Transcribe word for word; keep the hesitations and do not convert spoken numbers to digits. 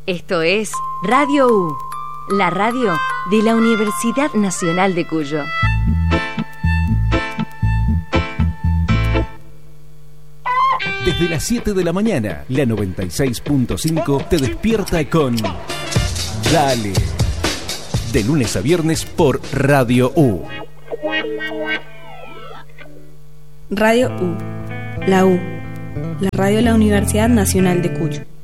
Esto es Radio U, la radio de la Universidad Nacional de Cuyo. Desde las siete de la mañana, la noventa y seis punto cinco te despierta con Dale. De lunes a viernes por Radio U. Radio U, la U, la radio de la Universidad Nacional de Cuyo.